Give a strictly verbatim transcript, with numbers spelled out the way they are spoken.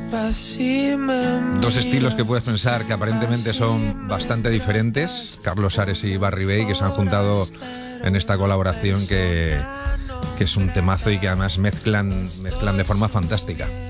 Dos estilos que puedes pensar que aparentemente son bastante diferentes, Carlos Ares y Barry Bay, que se han juntado en esta colaboración que, que es un temazo y que además mezclan, mezclan de forma fantástica.